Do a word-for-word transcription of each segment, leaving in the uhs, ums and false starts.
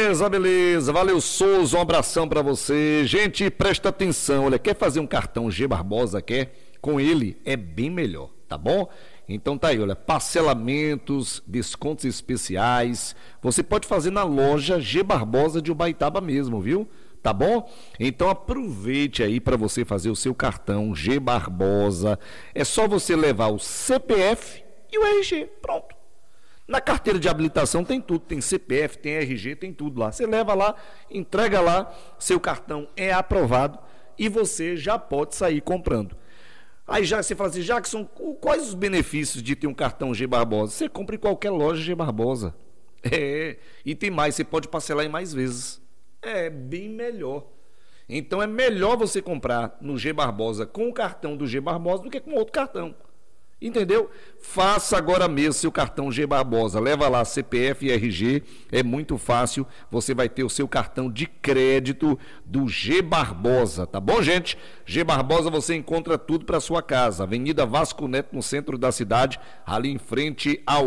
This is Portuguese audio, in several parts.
Beleza, beleza. Valeu, Souza. Um abração pra você. Gente, presta atenção. Olha, quer fazer um cartão G Barbosa? Quer? Com ele é bem melhor, tá bom? Então tá aí, olha, parcelamentos, descontos especiais. Você pode fazer na loja G Barbosa de Ubaitaba mesmo, viu? Tá bom? Então aproveite aí para você fazer o seu cartão G Barbosa. É só você levar o C P F e o R G. Pronto. Na carteira de habilitação tem tudo, tem C P F, tem R G, tem tudo lá. Você leva lá, entrega lá, seu cartão é aprovado e você já pode sair comprando. Aí já você fala assim, Jackson, quais os benefícios de ter um cartão G Barbosa? Você compra em qualquer loja G Barbosa. É, e tem mais, você pode parcelar em mais vezes. É bem melhor. Então é melhor você comprar no G Barbosa com o cartão do G Barbosa do que com outro cartão. Entendeu? Faça agora mesmo seu cartão G Barbosa. Leva lá C P F e R G. É muito fácil. Você vai ter o seu cartão de crédito do G Barbosa. Tá bom, gente? G Barbosa você encontra tudo para sua casa. Avenida Vasco Neto, no centro da cidade, ali em frente ao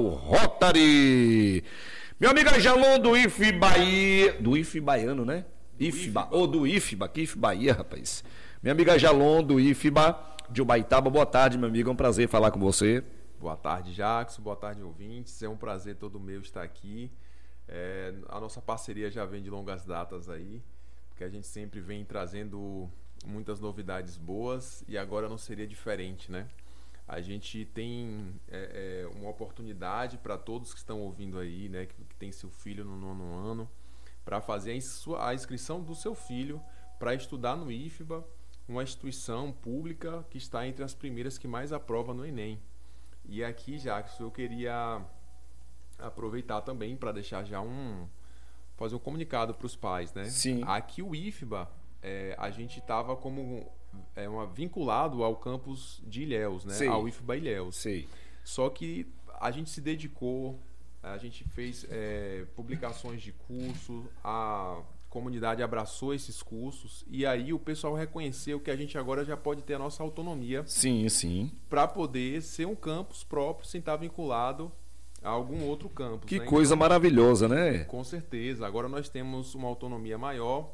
Rotary. Meu amigo Ajalon do I F Bahia. Do I F Baiano, né? I F Ba. Ou do I F Ba. Que I F Bahia, rapaz. Minha amiga Ajalon do I F Ba de Ubaitaba. Boa tarde, meu amigo. É um prazer falar com você. Boa tarde, Jackson. Boa tarde, ouvintes. É um prazer todo meu estar aqui. É, a nossa parceria já vem de longas datas aí, porque a gente sempre vem trazendo muitas novidades boas e agora não seria diferente, né? A gente tem é, é, uma oportunidade para todos que estão ouvindo aí, né, que, que tem seu filho no nono ano, para fazer a, insua, a inscrição do seu filho para estudar no I F B A, uma instituição pública que está entre as primeiras que mais aprova no Enem. E aqui, Jackson, eu queria aproveitar também para deixar já um fazer um comunicado para os pais, né? Sim. Aqui o I F B A, é, a gente estava como é, uma, vinculado ao campus de Ilhéus, né? Sei. Ao I F B A Ilhéus. Sei. Só que a gente se dedicou, a gente fez é, publicações de curso, a comunidade abraçou esses cursos e aí o pessoal reconheceu que a gente agora já pode ter a nossa autonomia. Sim, sim. Para poder ser um campus próprio sem estar vinculado a algum outro campus. Que né? coisa então, maravilhosa, né? Com certeza. Agora nós temos uma autonomia maior,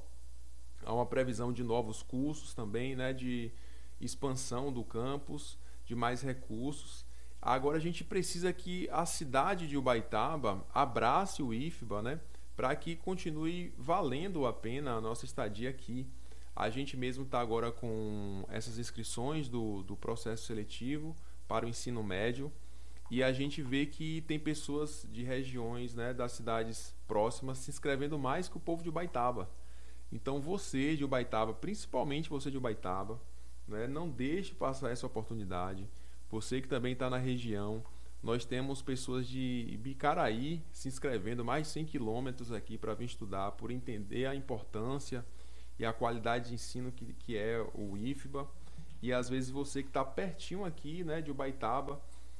há uma previsão de novos cursos também, né? De expansão do campus, de mais recursos. Agora a gente precisa que a cidade de Ubaitaba abrace o I F B A, né? Para que continue valendo a pena a nossa estadia aqui. A gente mesmo está agora com essas inscrições do, do processo seletivo para o ensino médio e a gente vê que tem pessoas de regiões, né, das cidades próximas se inscrevendo mais que o povo de Ubaitaba. Então você de Ubaitaba, principalmente você de Ubaitaba, né, não deixe passar essa oportunidade. Você que também está na região, nós temos pessoas de Bicaraí se inscrevendo mais de cem quilômetros aqui para vir estudar, por entender a importância e a qualidade de ensino que, que é o I F B A. E às vezes você que está pertinho aqui, né, de Ubaitaba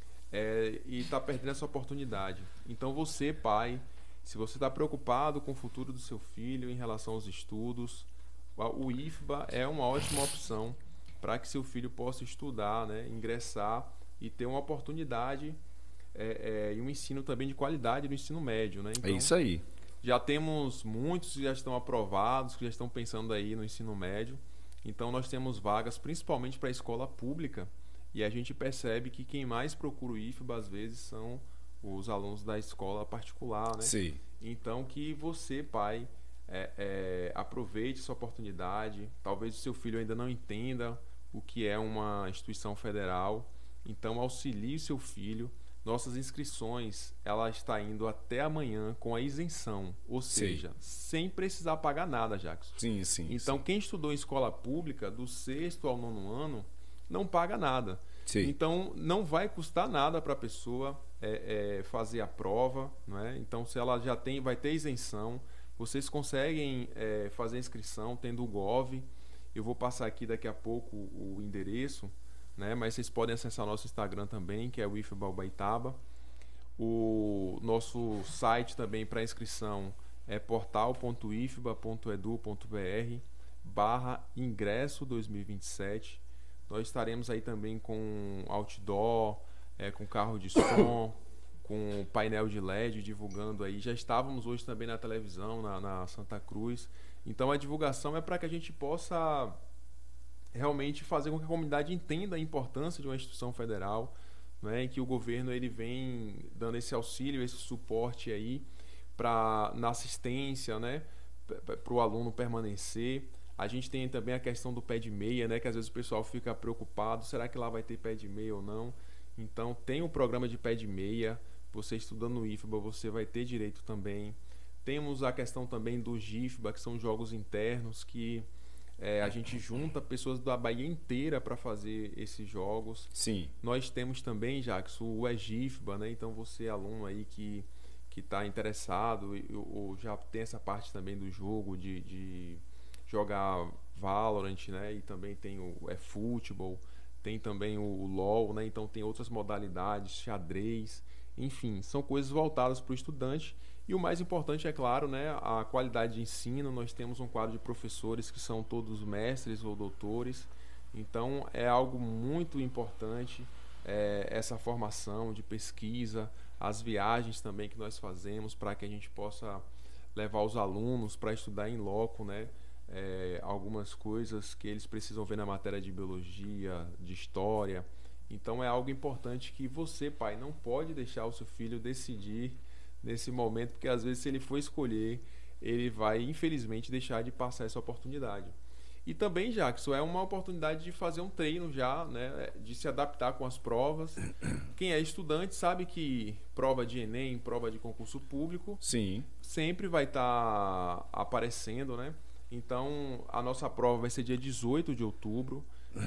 é, e está perdendo essa oportunidade. Então você, pai, se você está preocupado com o futuro do seu filho em relação aos estudos, o I F B A é uma ótima opção para que seu filho possa estudar, né, ingressar e ter uma oportunidade é, é, e um ensino também de qualidade no ensino médio, né? Então, é isso aí. Já temos muitos que já estão aprovados, que já estão pensando aí no ensino médio. Então nós temos vagas principalmente para a escola pública e a gente percebe que quem mais procura o I F B A às vezes são os alunos da escola particular, né? Sim. Então que você, pai, é, é, aproveite essa oportunidade. Talvez o seu filho ainda não entenda o que é uma instituição federal. Então auxilie o seu filho. Nossas inscrições, ela está indo até amanhã com a isenção, ou seja, sim, sem precisar pagar nada, Jackson. Sim, sim. Então, sim. quem estudou em escola pública, do sexto ao nono ano, não paga nada. Sim. Então, não vai custar nada para a pessoa é, é, fazer a prova, não é? Então, se ela já tem, vai ter isenção, vocês conseguem é, fazer a inscrição tendo o Gov. Eu vou passar aqui daqui a pouco o endereço, né? Mas vocês podem acessar nosso Instagram também, que é o I F B A Ubaitaba. O nosso site também para inscrição é portal ponto i f b a ponto edu ponto b r barra ingresso dois mil e vinte e sete. Nós estaremos aí também com outdoor, é, com carro de som, com painel de L E D divulgando aí. Já estávamos hoje também na televisão, na, na Santa Cruz. Então a divulgação é para que a gente possa realmente fazer com que a comunidade entenda a importância de uma instituição federal, né, e que o governo ele vem dando esse auxílio, esse suporte aí para na assistência, né, para o aluno permanecer. A gente tem também a questão do pé de meia, né, que às vezes o pessoal fica preocupado, será que lá vai ter pé de meia ou não? Então tem um programa de pé de meia, você estudando no I F B A você vai ter direito também. Temos a questão também do G I F B A, que são jogos internos, que é, a gente junta pessoas da Bahia inteira para fazer esses jogos. Sim. Nós temos também, Jackson, o E G I F B A, né? Então você, aluno aí que que está interessado ou já tem essa parte também do jogo de, de jogar Valorant, né? E também tem o eFootball, tem também o LoL, né? Então tem outras modalidades, xadrez, enfim, são coisas voltadas para o estudante. E o mais importante, é claro, né, a qualidade de ensino. Nós temos um quadro de professores que são todos mestres ou doutores. Então, é algo muito importante é, essa formação de pesquisa, as viagens também que nós fazemos para que a gente possa levar os alunos para estudar em loco, né, é, algumas coisas que eles precisam ver na matéria de biologia, de história. Então, é algo importante que você, pai, não pode deixar o seu filho decidir nesse momento, porque às vezes se ele for escolher, ele vai infelizmente deixar de passar essa oportunidade. E também, Jackson, é uma oportunidade de fazer um treino já, né, de se adaptar com as provas. Quem é estudante sabe que prova de Enem, prova de concurso público, sim, sempre vai estar tá aparecendo, né? Então, a nossa prova vai ser dia dezoito de outubro,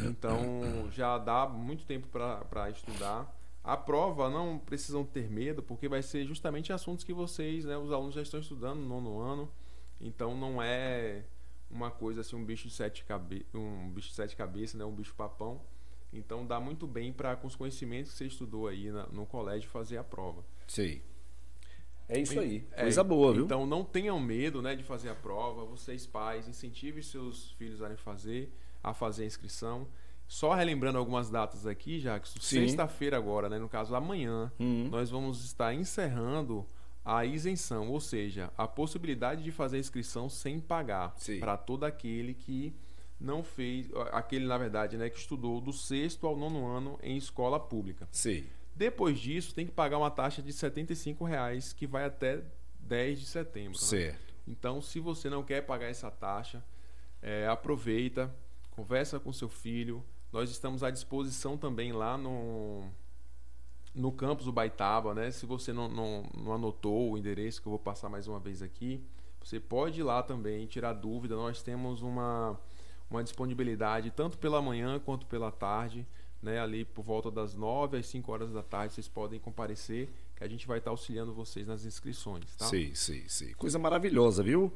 então já dá muito tempo para estudar. A prova não precisam ter medo, porque vai ser justamente assuntos que vocês, né, os alunos já estão estudando no nono ano. Então não é uma coisa assim, um bicho de sete cabeças, um bicho de sete cabeças, né, um bicho papão. Então dá muito bem para, com os conhecimentos que você estudou aí na, no colégio, fazer a prova. Sim. É isso aí. É, coisa boa, viu? Então não tenham medo, né, de fazer a prova. Vocês, pais, incentivem seus filhos a fazer, a fazer a inscrição. Só relembrando algumas datas aqui, Jackson, sexta-feira agora, né, no caso amanhã, uhum. nós vamos estar encerrando a isenção, ou seja, a possibilidade de fazer a inscrição sem pagar para todo aquele que não fez, aquele na verdade, né, que estudou do sexto ao nono ano em escola pública. Sim. Depois disso, tem que pagar uma taxa de setenta e cinco reais que vai até dez de setembro. Certo. Né? Então, se você não quer pagar essa taxa, é, aproveita, conversa com seu filho. Nós estamos à disposição também lá no, no campus Ubaitaba, né? Se você não, não, não anotou o endereço, que eu vou passar mais uma vez aqui, você pode ir lá também, tirar dúvida. Nós temos uma, uma disponibilidade tanto pela manhã quanto pela tarde, né? Ali por volta das nove às cinco horas da tarde, vocês podem comparecer, que a gente vai estar auxiliando vocês nas inscrições, tá? Sim, sim, sim. Coisa maravilhosa, viu?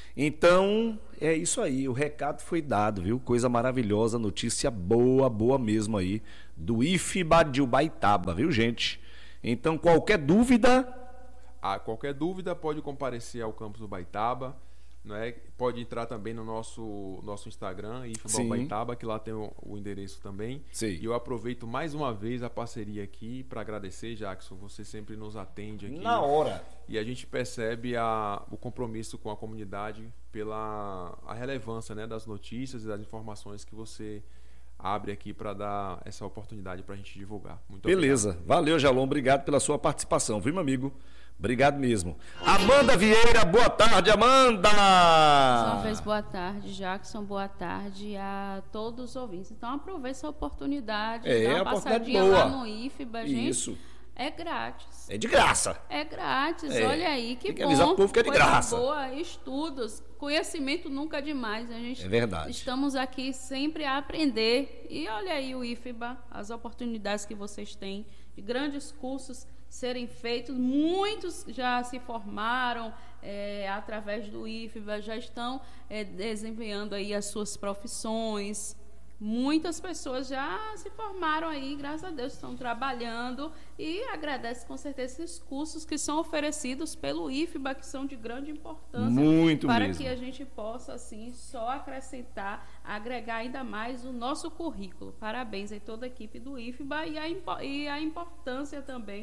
Então, é isso aí, o recado foi dado, viu? Coisa maravilhosa, notícia boa, boa mesmo aí, do I F B A de Ubaitaba, viu, gente? Então, qualquer dúvida... Ah, qualquer dúvida pode comparecer ao campus Ubaitaba, né? Pode entrar também no nosso, nosso Instagram, I F B A Ubaitaba, que lá tem o, o endereço também. Sim. E eu aproveito mais uma vez a parceria aqui para agradecer, Jackson, você sempre nos atende aqui. Na hora. E a gente percebe a, o compromisso com a comunidade pela a relevância, né, das notícias e das informações que você abre aqui para dar essa oportunidade para a gente divulgar. Muito Beleza. obrigado. Valeu, Jalom. Obrigado pela sua participação, viu, meu amigo? Obrigado mesmo. Amanda Vieira, boa tarde, Amanda! Mais uma vez, boa tarde, Jackson, boa tarde a todos os ouvintes. Então, aproveite essa oportunidade, é, dá uma passadinha boa. lá no I F B A, gente. Isso. É grátis. É de graça. É grátis, é. olha aí, que Tem que bom. avisar o povo que é de coisa graça. boa, estudos, conhecimento nunca é demais. A gente é verdade. Estamos aqui sempre a aprender. E olha aí o I F B A, as oportunidades que vocês têm de grandes cursos serem feitos. Muitos já se formaram é, através do I F B A, já estão é, desempenhando aí as suas profissões. Muitas pessoas já se formaram aí, graças a Deus, estão trabalhando e agradece com certeza esses cursos que são oferecidos pelo I F B A, que são de grande importância. Muito para mesmo. que a gente possa, assim, só acrescentar, agregar ainda mais o nosso currículo. Parabéns a toda a equipe do I F B A e a, e a importância também que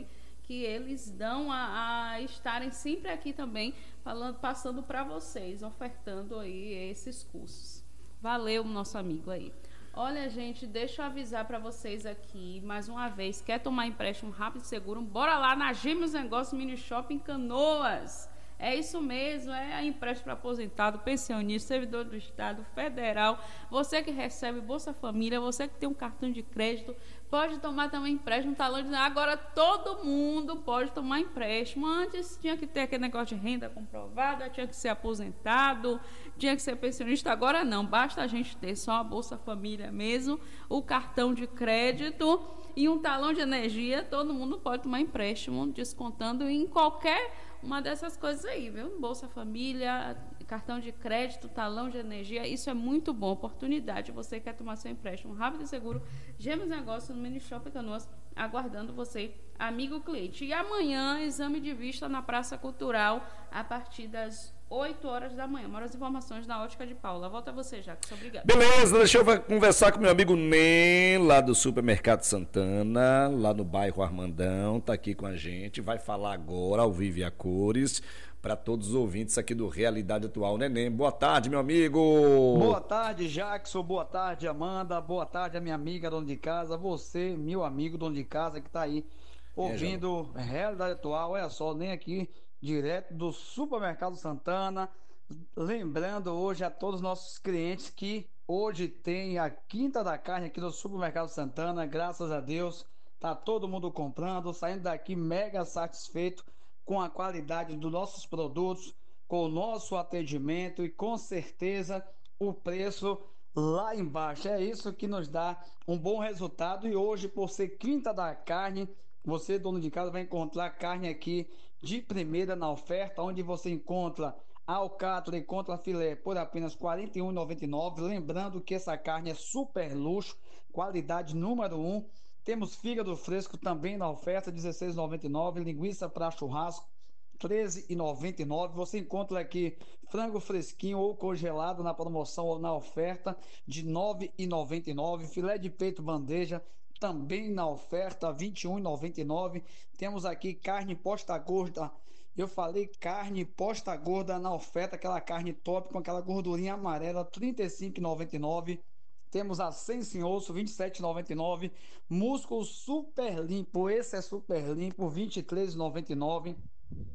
que eles dão a, a estarem sempre aqui também, falando, passando para vocês, ofertando aí esses cursos. Valeu, nosso amigo aí. Olha, gente, deixa eu avisar para vocês aqui, mais uma vez, quer tomar empréstimo rápido e seguro? Bora lá na Gêmeos Negócios Mini Shopping Canoas. É isso mesmo, é empréstimo para aposentado, pensionista, servidor do Estado, federal, você que recebe Bolsa Família, você que tem um cartão de crédito, pode tomar também empréstimo, talão de... Agora todo mundo pode tomar empréstimo. Antes tinha que ter aquele negócio de renda comprovada, tinha que ser aposentado, tinha que ser pensionista. Agora não, basta a gente ter só a Bolsa Família mesmo, o cartão de crédito e um talão de energia, todo mundo pode tomar empréstimo, descontando em qualquer uma dessas coisas aí, viu? Bolsa Família, cartão de crédito, talão de energia, isso é muito bom, oportunidade. Você quer tomar seu empréstimo rápido e seguro, Gêmeos Negócios no Mini Shopping Canoas, aguardando você, amigo cliente. E amanhã, exame de vista na Praça Cultural, a partir das oito horas da manhã. Maiores informações na Ótica de Paula. Volta a você, Jackson. Obrigado. Beleza, deixa eu conversar com meu amigo Nen, lá do Supermercado Santana, lá no bairro Armandão, tá aqui com a gente, vai falar agora, ao vivo e a cores, para todos os ouvintes aqui do Realidade Atual, né, Nen? Boa tarde, meu amigo! Boa tarde, Jackson, boa tarde, Amanda, boa tarde, a minha amiga dona de casa, você, meu amigo dono de casa que tá aí ouvindo é, Realidade Atual, olha só, nem aqui direto do Supermercado Santana, lembrando hoje a todos os nossos clientes que hoje tem a Quinta da Carne aqui do Supermercado Santana, graças a Deus, tá todo mundo comprando, saindo daqui mega satisfeito com a qualidade dos nossos produtos, com o nosso atendimento e com certeza o preço lá embaixo, é isso que nos dá um bom resultado. E hoje, por ser Quinta da Carne, você, dono de casa, vai encontrar carne aqui de primeira na oferta, onde você encontra alcatra e contra filé por apenas quarenta e um reais e noventa e nove centavos. Lembrando que essa carne é super luxo, qualidade número um. Temos fígado fresco também na oferta, dezesseis reais e noventa e nove centavos. Linguiça para churrasco, treze reais e noventa e nove centavos. Você encontra aqui frango fresquinho ou congelado na promoção ou na oferta de nove reais e noventa e nove centavos. Filé de peito bandeja também na oferta, vinte e um reais e noventa e nove centavos. Temos aqui carne posta gorda. Eu falei carne posta gorda na oferta, aquela carne top com aquela gordurinha amarela, trinta e cinco reais e noventa e nove centavos. Temos a sem sem osso, vinte e sete reais e noventa e nove centavos. Músculo super limpo, esse é super limpo, vinte e três reais e noventa e nove centavos.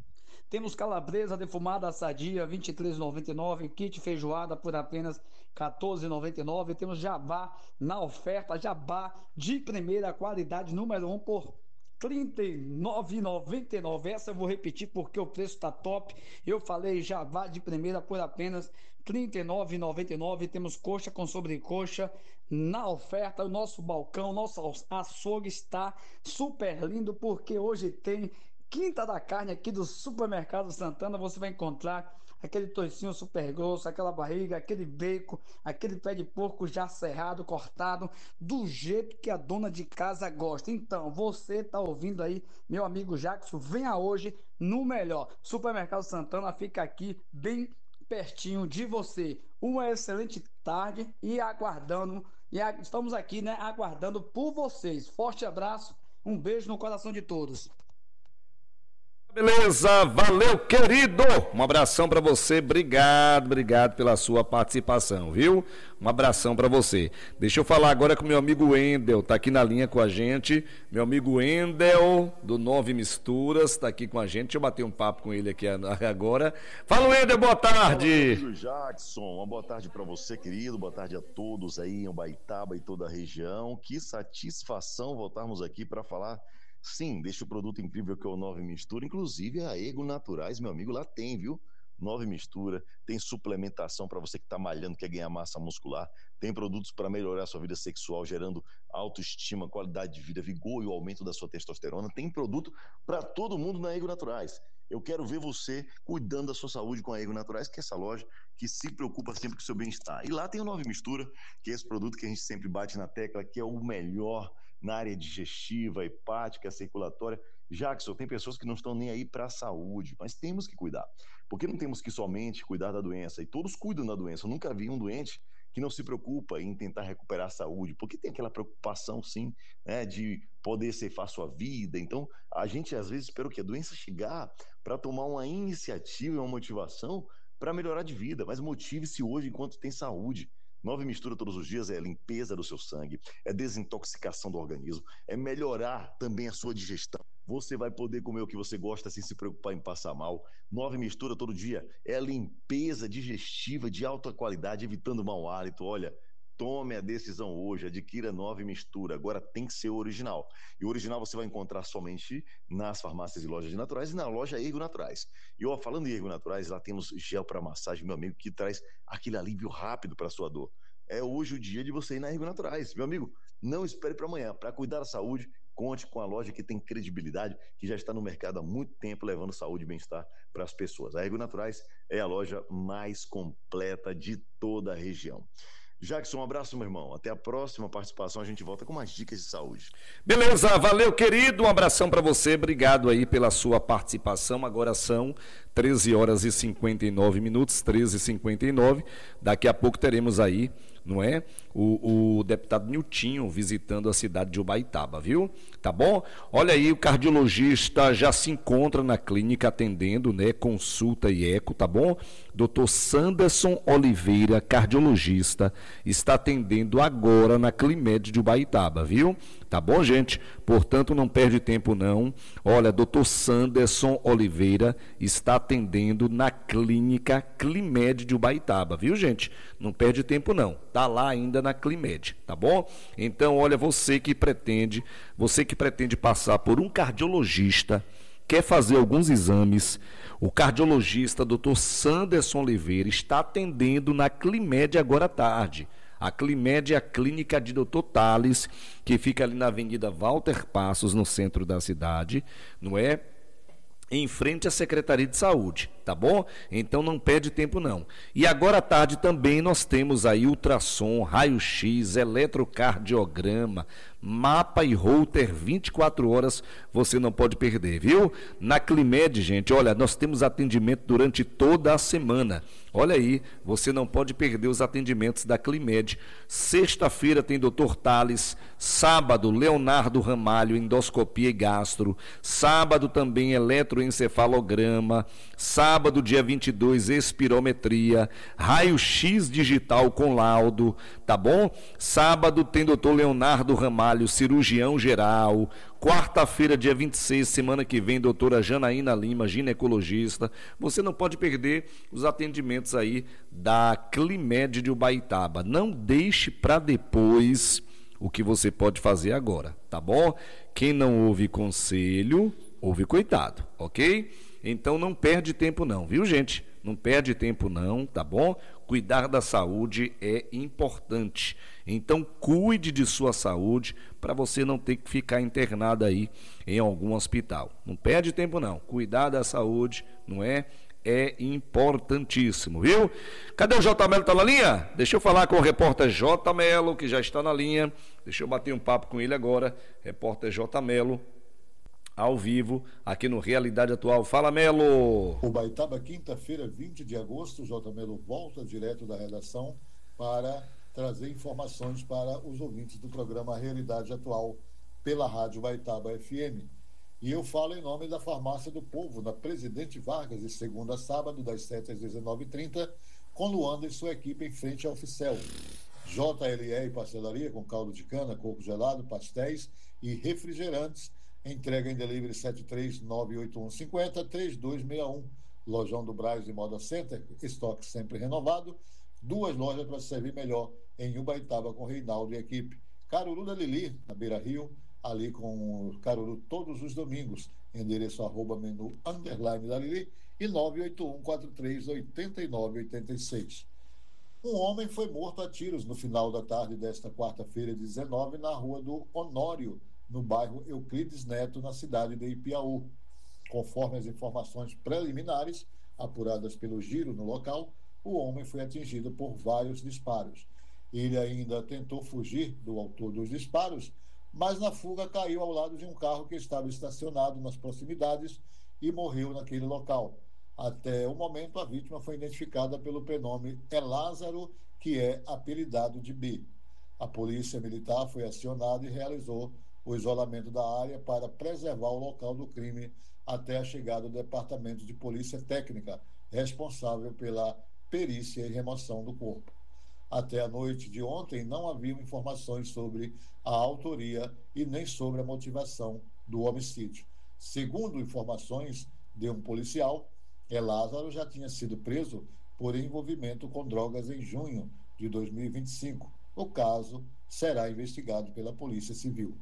Temos calabresa defumada sadia, vinte e três reais e noventa e nove centavos. Kit feijoada por apenas quatorze reais e noventa e nove centavos. Temos jabá na oferta, jabá de primeira qualidade, número um, por trinta e nove reais e noventa e nove centavos. Essa eu vou repetir porque o preço está top. Eu falei jabá de primeira por apenas trinta e nove reais e noventa e nove centavos. Temos coxa com sobrecoxa na oferta. O nosso balcão, nosso açougue está super lindo porque hoje tem Quinta da Carne aqui do Supermercado Santana. Você vai encontrar aquele toicinho super grosso, aquela barriga, aquele bacon, aquele pé de porco já serrado, cortado, do jeito que a dona de casa gosta. Então, você tá ouvindo aí, meu amigo Jackson, venha hoje no melhor. Supermercado Santana fica aqui bem pertinho de você. Uma excelente tarde e aguardando, e estamos aqui, né, aguardando por vocês. Forte abraço, um beijo no coração de todos. Beleza, valeu, querido. Um abração para você, obrigado, obrigado pela sua participação, viu? Um abração para você. Deixa eu falar agora com meu amigo Endel, tá aqui na linha com a gente. Meu amigo Endel, do Nove Misturas, tá aqui com a gente. Deixa eu bater um papo com ele aqui agora. Fala, Endel, boa tarde. Fala, Jackson, uma boa tarde para você, querido. Boa tarde a todos aí em Ubaitaba e toda a região. Que satisfação voltarmos aqui para falar, sim, deste produto incrível que é o Nove Mistura. Inclusive a Ego Naturais, meu amigo, lá tem, viu? Nove Mistura, tem suplementação para você que está malhando, quer ganhar massa muscular, tem produtos para melhorar a sua vida sexual, gerando autoestima, qualidade de vida, vigor e o aumento da sua testosterona. Tem produto para todo mundo na Ego Naturais. Eu quero ver você cuidando da sua saúde com a Ego Naturais, que é essa loja que se preocupa sempre com o seu bem-estar. E lá tem o Nove Mistura, que é esse produto que a gente sempre bate na tecla, que é o melhor na área digestiva, hepática, circulatória. Jackson, tem pessoas que não estão nem aí para a saúde, mas temos que cuidar. Porque não temos que somente cuidar da doença, e todos cuidam da doença. Eu nunca vi um doente que não se preocupa em tentar recuperar a saúde, porque tem aquela preocupação, sim, né, de poder ceifar sua vida. Então, a gente às vezes espera o quê? A doença chegar para tomar uma iniciativa e uma motivação para melhorar de vida, mas motive-se hoje enquanto tem saúde. Nove Mistura todos os dias é limpeza do seu sangue, é desintoxicação do organismo, é melhorar também a sua digestão. Você vai poder comer o que você gosta sem se preocupar em passar mal. Nove Mistura todo dia é limpeza digestiva de alta qualidade, evitando mau hálito. Olha, tome a decisão hoje, adquira Nove Mistura. Agora tem que ser original. E o original você vai encontrar somente nas farmácias e lojas de naturais e na loja Ergo Naturais. E ó, falando em Ergo Naturais, lá temos gel para massagem, meu amigo, que traz aquele alívio rápido para sua dor. É hoje o dia de você ir na Ergo Naturais. Meu amigo, não espere para amanhã. Para cuidar da saúde, conte com a loja que tem credibilidade, que já está no mercado há muito tempo, levando saúde e bem-estar para as pessoas. A Ergo Naturais é a loja mais completa de toda a região. Jackson, um abraço, meu irmão. Até a próxima participação, a gente volta com mais dicas de saúde. Beleza, valeu, querido. Um abração para você. Obrigado aí pela sua participação. Agora são treze horas e cinquenta e nove minutos, treze e cinquenta e nove. Daqui a pouco teremos aí, não é? O, o deputado Niltinho visitando a cidade de Ubaitaba, viu? Tá bom? Olha aí, o cardiologista já se encontra na clínica atendendo, né? Consulta e eco, tá bom? doutor Sanderson Oliveira, cardiologista, está atendendo agora na Climed de Ubaitaba, viu? Tá bom, gente? Portanto, não perde tempo não. Olha, doutor Sanderson Oliveira está atendendo na clínica Climed de Ubaitaba, viu, gente? Não perde tempo não. Tá lá ainda na Climed, tá bom? Então, olha, você que pretende, você que pretende passar por um cardiologista, quer fazer alguns exames, o cardiologista doutor Sanderson Oliveira está atendendo na Climed agora à tarde. A Climed é a clínica de doutor Tales, que fica ali na Avenida Walter Passos, no centro da cidade, não é? Em frente à Secretaria de Saúde, tá bom? Então não perde tempo não. E agora à tarde também nós temos aí ultrassom, raio-x, eletrocardiograma, mapa e holter vinte e quatro horas, você não pode perder, viu? Na Climed, gente, olha, nós temos atendimento durante toda a semana. Olha aí, você não pode perder os atendimentos da Climed. Sexta-feira tem doutor Tales, sábado Leonardo Ramalho, endoscopia e gastro, sábado também eletroencefalograma, sábado dia vinte e dois espirometria, raio-x digital com laudo, tá bom? Sábado tem doutor Leonardo Ramalho, cirurgião geral. Quarta-feira, dia vinte e seis, semana que vem, doutora Janaína Lima, ginecologista. Você não pode perder os atendimentos aí da Climed de Ubaitaba. Não deixe para depois o que você pode fazer agora, tá bom? Quem não ouve conselho, ouve coitado, ok? Então não perde tempo não, viu, gente? Não perde tempo não, tá bom? Cuidar da saúde é importante. Então cuide de sua saúde para você não ter que ficar internado aí em algum hospital. Não perde tempo não. Cuidar da saúde, não é? É importantíssimo, viu? Cadê o J. Melo? Tá na linha? Deixa eu falar com o repórter J. Melo, que já está na linha. Deixa eu bater um papo com ele agora. Repórter J. Melo, ao vivo, aqui no Realidade Atual. Fala, Melo! Ubaitaba, quinta-feira, vinte de agosto, J. Melo volta direto da redação para trazer informações para os ouvintes do programa Realidade Atual pela Rádio Ubaitaba F M. E eu falo em nome da Farmácia do Povo, na Presidente Vargas, de segunda a sábado, das sete às dezenove e trinta, com Luanda e sua equipe em frente ao Ficel. J L E e Pastelaria, com caldo de cana, coco gelado, pastéis e refrigerantes. Entrega em delivery sete três nove oito um cinco zero três dois seis um. Lojão do Braz e Moda Center, estoque sempre renovado. Duas lojas para servir melhor em Ubaitaba com Reinaldo e equipe. Caruru da Lili, na Beira Rio, ali com o Caruru todos os domingos. Endereço arroba menu underline da Lili e nove oito um quatro três oito nove oito seis. Um homem foi morto a tiros no final da tarde desta quarta-feira, dezenove, na rua do Honório, no bairro Euclides Neto, na cidade de Ipiaú. Conforme as informações preliminares, apuradas pelo Giro no local, o homem foi atingido por vários disparos. Ele ainda tentou fugir do autor dos disparos, mas na fuga caiu ao lado de um carro que estava estacionado nas proximidades e morreu naquele local. Até o momento, a vítima foi identificada pelo prenome Elázaro, que é apelidado de B. A polícia militar foi acionada e realizou o isolamento da área para preservar o local do crime até a chegada do Departamento de Polícia Técnica, responsável pela perícia e remoção do corpo. Até a noite de ontem, não haviam informações sobre a autoria e nem sobre a motivação do homicídio. Segundo informações de um policial, Elázaro já tinha sido preso por envolvimento com drogas em junho de dois mil e vinte e cinco. O caso será investigado pela Polícia Civil.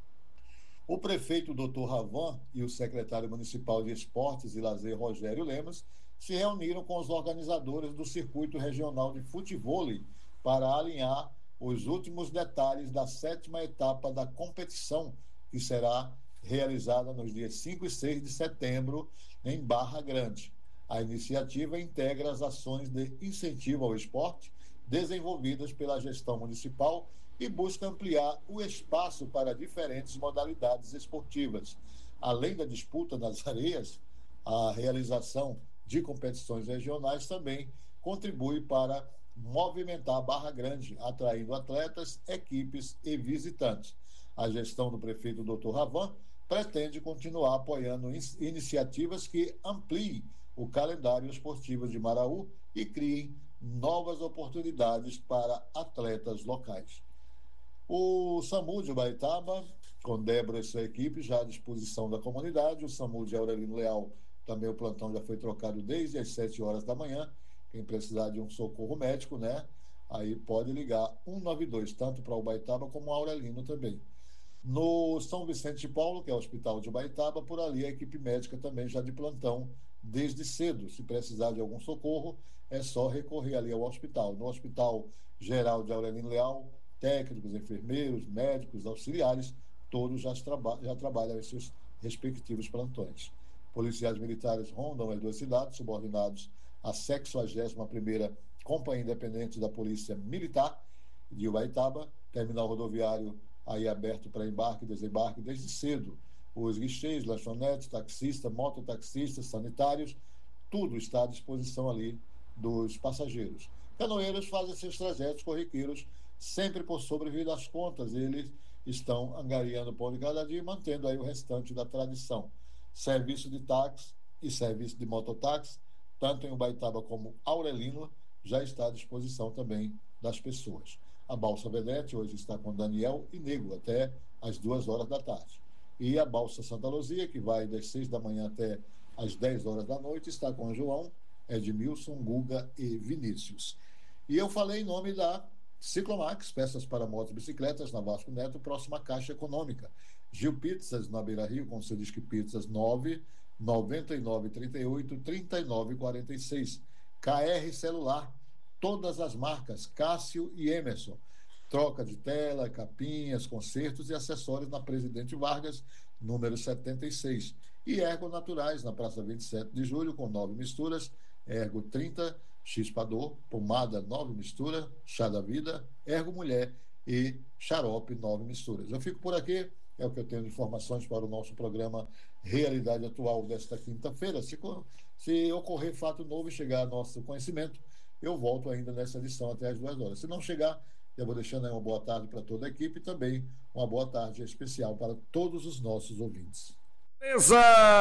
O prefeito doutor Ravan e o secretário municipal de Esportes e Lazer, Rogério Lemos, se reuniram com os organizadores do Circuito Regional de Futevôlei para alinhar os últimos detalhes da sétima etapa da competição, que será realizada nos dias cinco e seis de setembro em Barra Grande. A iniciativa integra as ações de incentivo ao esporte desenvolvidas pela gestão municipal e busca ampliar o espaço para diferentes modalidades esportivas. Além da disputa nas areias, a realização de competições regionais também contribui para movimentar Barra Grande, atraindo atletas, equipes e visitantes. A gestão do prefeito doutor Ravan pretende continuar apoiando iniciativas que ampliem o calendário esportivo de Maraú e criem novas oportunidades para atletas locais. O SAMU de Ubaitaba, com Débora e sua equipe, já à disposição da comunidade. O SAMU de Aurelino Leal, também o plantão já foi trocado desde as sete horas da manhã. Quem precisar de um socorro médico, né? Aí pode ligar um nove dois, tanto para Ubaitaba como Aurelino também. No São Vicente de Paulo, que é o Hospital de Ubaitaba, por ali a equipe médica também já de plantão desde cedo. Se precisar de algum socorro, é só recorrer ali ao hospital. No Hospital Geral de Aurelino Leal, técnicos, enfermeiros, médicos, auxiliares, todos já, traba já trabalham em seus respectivos plantões. Policiais militares rondam as duas cidades, subordinados à sexagésima primeira Companhia Independente da Polícia Militar de Ubaitaba, terminal rodoviário aí aberto para embarque e desembarque desde cedo. Os guichês, lanchonetes, taxistas, mototaxistas, sanitários, tudo está à disposição ali dos passageiros. Canoeiros fazem seus trajetos corriqueiros sempre por sobrevir das contas. Eles estão angariando o pão de cada dia e mantendo aí o restante da tradição. Serviço de táxi e serviço de mototáxi, tanto em Ubaitaba como Aurelino, já está à disposição também das pessoas. A Balsa Vedete hoje está com Daniel e Nego até às duas horas da tarde. E a Balsa Santa Luzia, que vai das seis da manhã até às dez horas da noite, está com João, Edmilson, Guga e Vinícius. E eu falei em nome da Ciclomax, peças para motos e bicicletas, na Vasco Neto, próxima Caixa Econômica. Gil Pizzas, na Beira Rio, com seu Disque Pizzas nove nove nove três oito três nove quatro seis. K R Celular, todas as marcas, Cássio e Emerson. Troca de tela, capinhas, consertos e acessórios na Presidente Vargas, número setenta e seis. E Ergo Naturais, na Praça vinte e sete de Julho, com nove misturas, Ergo trinta, Chispador, Pomada nove mistura, Chá da Vida, Ergo Mulher e Xarope nove misturas. Eu fico por aqui, é o que eu tenho de informações para o nosso programa Realidade Atual desta quinta-feira. Se, se ocorrer fato novo e chegar ao nosso conhecimento, eu volto ainda nessa edição até as duas horas. Se não chegar, eu vou deixando aí uma boa tarde para toda a equipe e também uma boa tarde especial para todos os nossos ouvintes. Beleza!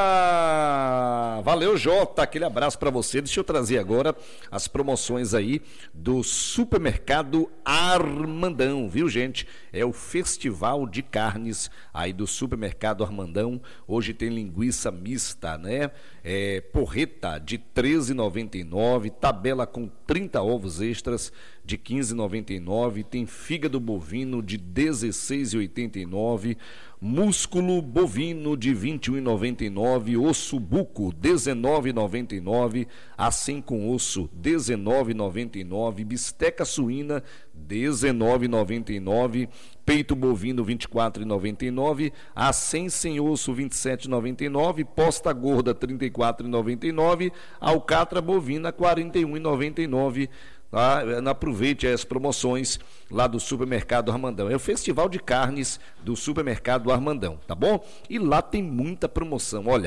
Valeu, Jota, aquele abraço para você. Deixa eu trazer agora as promoções aí do Supermercado Armandão, viu, gente? É o festival de carnes aí do Supermercado Armandão. Hoje tem linguiça mista, né? É, porreta de treze reais e noventa e nove centavos, tabela com trinta ovos extras de quinze reais e noventa e nove centavos, tem fígado bovino de dezesseis reais e oitenta e nove centavos, músculo bovino de vinte e um reais e noventa e nove centavos, osso buco dezenove reais e noventa e nove centavos, assim com osso dezenove reais e noventa e nove centavos, bisteca suína dezenove reais e noventa e nove centavos, peito bovino vinte e quatro reais e noventa e nove centavos, acém sem osso vinte e sete reais e noventa e nove centavos, posta gorda trinta e quatro reais e noventa e nove centavos, alcatra bovina quarenta e um reais e noventa e nove centavos. Ah, aproveite as promoções lá do Supermercado Armandão. É o festival de carnes do Supermercado Armandão, tá bom? E lá tem muita promoção. Olha,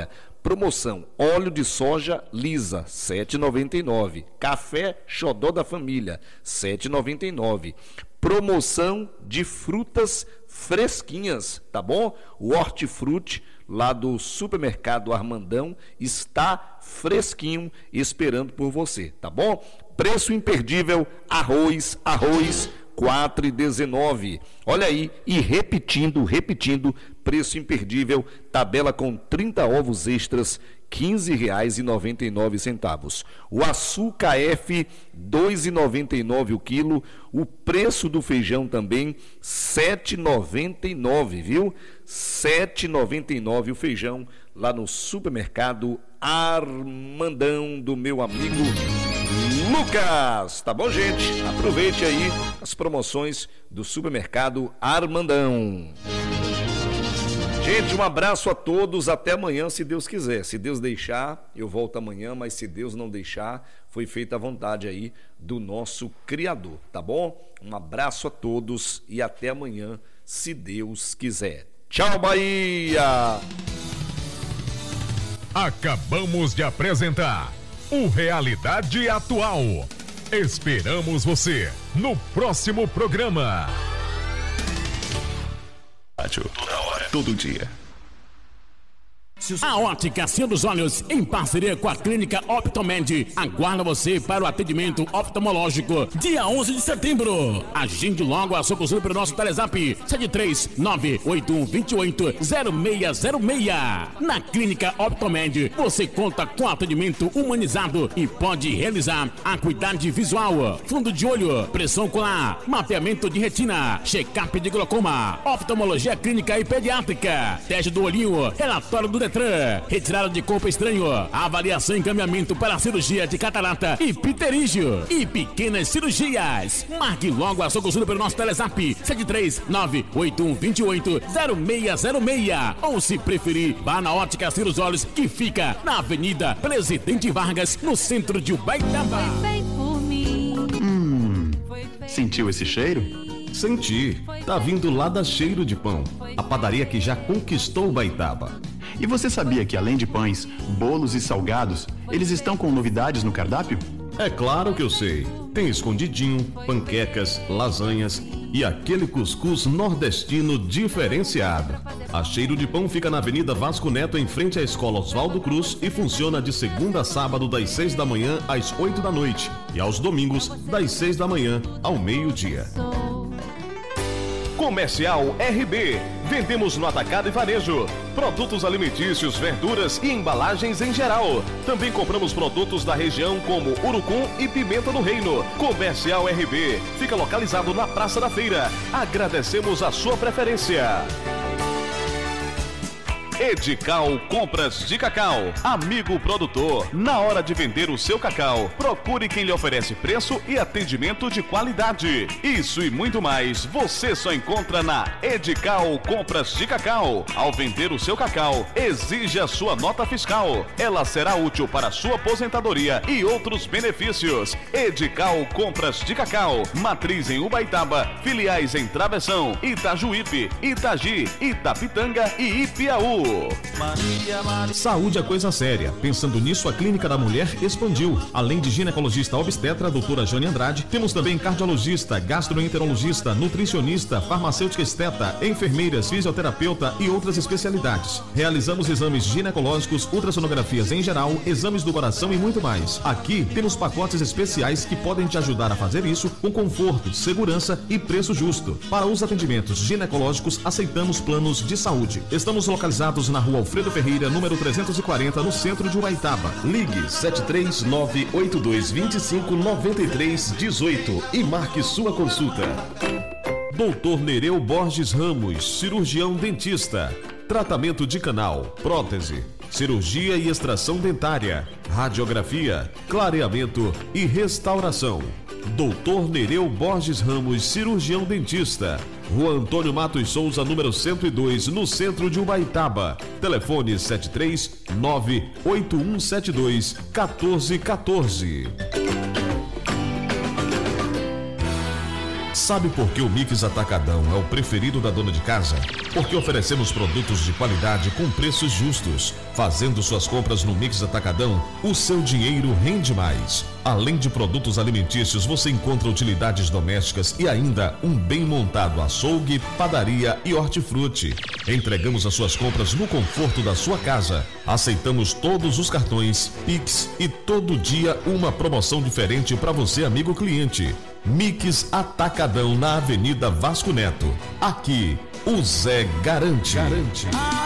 promoção, óleo de soja lisa, sete reais e noventa e nove centavos. Café Xodó da Família, sete reais e noventa e nove centavos. Promoção de frutas fresquinhas, tá bom? O hortifruti lá do supermercado Armandão está fresquinho esperando por você, tá bom? Preço imperdível, arroz, arroz, quatro reais e dezenove centavos. Olha aí, e repetindo, repetindo, preço imperdível, tabela com trinta ovos extras, quinze reais e noventa e nove centavos. O açúcar F, dois reais e noventa e nove centavos o quilo. O preço do feijão também, sete reais e noventa e nove centavos, viu? sete reais e noventa e nove centavos o feijão lá no supermercado Armandão do meu amigo Lucas. Tá bom, gente? Aproveite aí as promoções do supermercado Armandão. Gente, um abraço a todos, até amanhã, se Deus quiser. Se Deus deixar, eu volto amanhã, mas se Deus não deixar, foi feita a vontade aí do nosso Criador, tá bom? Um abraço a todos e até amanhã, se Deus quiser. Tchau, Bahia! Acabamos de apresentar o Realidade Atual. Esperamos você no próximo programa. Toda hora, todo dia. A Ótica Senhor dos Olhos, em parceria com a Clínica Optomed, aguarda você para o atendimento oftalmológico dia onze de setembro. Agende logo a sua consulta pelo nosso Telezap sete três nove oito um dois oito zero seis zero seis. Na Clínica Optomed, você conta com atendimento humanizado e pode realizar acuidade visual, fundo de olho, pressão ocular, mapeamento de retina, check-up de glaucoma, oftalmologia clínica e pediátrica, teste do olhinho, relatório do Detran, retirada de corpo estranho, avaliação e encaminhamento para a cirurgia de catarata e pterígio e pequenas cirurgias. Marque logo a sua consulta pelo nosso Telezap sete três nove oito um dois oito zero seis zero seis, ou se preferir, vá na Ótica Senhor dos Olhos, que fica na Avenida Presidente Vargas, no centro de Ubaitaba. Hum, sentiu esse cheiro? Senti. Tá vindo lá da Cheiro de Pão, a padaria que já conquistou Ubaitaba. E você sabia que além de pães, bolos e salgados, eles estão com novidades no cardápio? É claro que eu sei. Tem escondidinho, panquecas, lasanhas e aquele cuscuz nordestino diferenciado. A Cheiro de Pão fica na Avenida Vasco Neto, em frente à Escola Oswaldo Cruz, e funciona de segunda a sábado, das seis da manhã às oito da noite, e aos domingos, das seis da manhã ao meio-dia. Comercial R B. Vendemos no atacado e varejo. Produtos alimentícios, verduras e embalagens em geral. Também compramos produtos da região como urucum e pimenta do reino. Comercial R B. Fica localizado na Praça da Feira. Agradecemos a sua preferência. Edical Compras de Cacau. Amigo produtor, na hora de vender o seu cacau, procure quem lhe oferece preço e atendimento de qualidade. Isso e muito mais você só encontra na Edical Compras de Cacau. Ao vender o seu cacau, exija a sua nota fiscal. Ela será útil para a sua aposentadoria e outros benefícios. Edical Compras de Cacau. Matriz em Ubaitaba, filiais em Travessão, Itajuípe, Itagi, Itapitanga e Ipiaú. Saúde é coisa séria. Pensando nisso, a Clínica da Mulher expandiu. Além de ginecologista obstetra, doutora Jane Andrade, temos também cardiologista, gastroenterologista, nutricionista, farmacêutica esteta, enfermeiras, fisioterapeuta e outras especialidades. Realizamos exames ginecológicos, ultrassonografias em geral, exames do coração e muito mais. Aqui temos pacotes especiais que podem te ajudar a fazer isso com conforto, segurança e preço justo. Para os atendimentos ginecológicos, aceitamos planos de saúde. Estamos localizados na Rua Alfredo Ferreira, número trezentos e quarenta, no centro de Ubaitaba. Ligue sete três nove oito dois dois cinco nove três um oito e marque sua consulta. doutor Nereu Borges Ramos, cirurgião dentista. Tratamento de canal, prótese, cirurgia e extração dentária, radiografia, clareamento e restauração. doutor Nereu Borges Ramos, cirurgião dentista. Rua Antônio Matos Souza, número cento e dois, no centro de Ubaitaba. Telefone sete três nove oito um sete dois um quatro um quatro. Sabe por que o Mix Atacadão é o preferido da dona de casa? Porque oferecemos produtos de qualidade com preços justos. Fazendo suas compras no Mix Atacadão, o seu dinheiro rende mais. Além de produtos alimentícios, você encontra utilidades domésticas e ainda um bem montado açougue, padaria e hortifruti. Entregamos as suas compras no conforto da sua casa. Aceitamos todos os cartões, Pix e todo dia uma promoção diferente para você, amigo cliente. Mix Atacadão na Avenida Vasco Neto. Aqui, o Zé garante. garante.